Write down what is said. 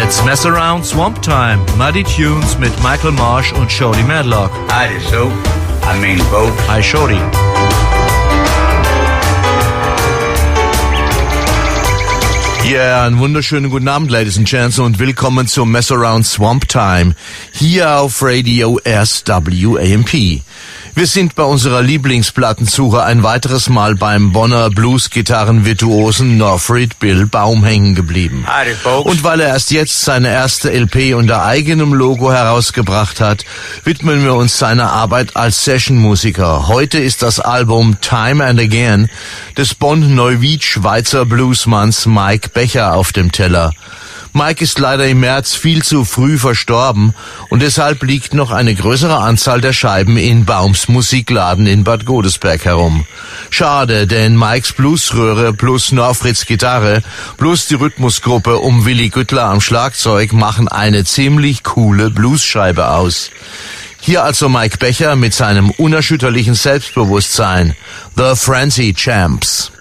It's Mess Around Swamp Time. Muddy Tunes mit Michael Marsh und Shorty Madlock. Hi, so. I mean, folks. Hi, Shorty. Ja, einen wunderschönen guten Abend, Ladies and Gents, und willkommen zum Mess Around Swamp Time hier auf Radio SWAMP. Wir sind bei unserer Lieblingsplattensuche ein weiteres Mal beim Bonner Blues-Gitarren-Virtuosen Norfried Bill Baum hängen geblieben. Howdy, folks. Und weil er erst jetzt seine erste LP unter eigenem Logo herausgebracht hat, widmen wir uns seiner Arbeit als Sessionmusiker. Heute ist das Album Time and Again des Bonn-Neuwied-Schweizer Bluesmanns Mike Becher auf dem Teller. Mike ist leider im März viel zu früh verstorben und deshalb liegt noch eine größere Anzahl der Scheiben in Baums Musikladen in Bad Godesberg herum. Schade, denn Mikes Bluesröhre plus Norfrieds Gitarre plus die Rhythmusgruppe um Willi Güttler am Schlagzeug machen eine ziemlich coole Bluesscheibe aus. Hier also Mike Becher mit seinem unerschütterlichen Selbstbewusstsein. The Frenzy Champs.